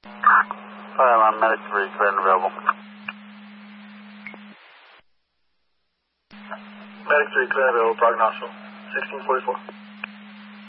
I'm Medic 3, clear and available. Medic 3, clear and available, prognostical, 1644.